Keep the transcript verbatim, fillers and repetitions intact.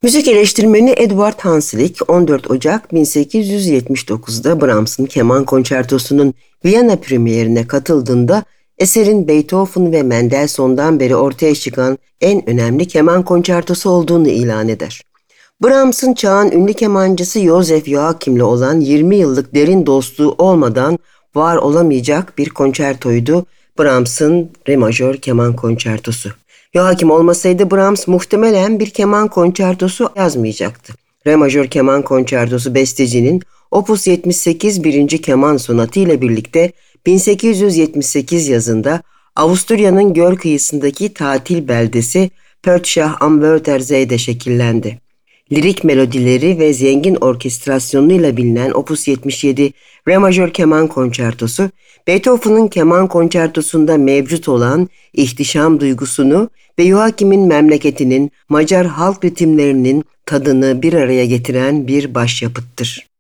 Müzik eleştirmeni Edward Hanslick on dört Ocak bin sekiz yüz yetmiş dokuz'da Brahms'ın Keman Konçertosu'nun Viyana premierine katıldığında eserin Beethoven ve Mendelssohn'dan beri ortaya çıkan en önemli keman konçertosu olduğunu ilan eder. Brahms'ın çağın ünlü kemancısı Joseph Joachim'le olan yirmi yıllık derin dostluğu olmadan var olamayacak bir konçertoydu Brahms'ın Re majör keman konçertosu. Joachim olmasaydı Brahms muhtemelen bir keman konçertosu yazmayacaktı. Re majör keman konçertosu bestecinin Opus yetmiş sekiz birinci keman sonatı ile birlikte bin sekiz yüz yetmiş sekiz yazında Avusturya'nın göl kıyısındaki tatil beldesi Pörtschach am Wörthersey'de şekillendi. Lirik melodileri ve zengin orkestrasyonuyla bilinen Opus yetmiş yedi Re majör keman konçertosu, Beethoven'ın keman konçertosunda mevcut olan ihtişam duygusunu ve Joachim'in memleketinin Macar halk ritimlerinin tadını bir araya getiren bir başyapıttır.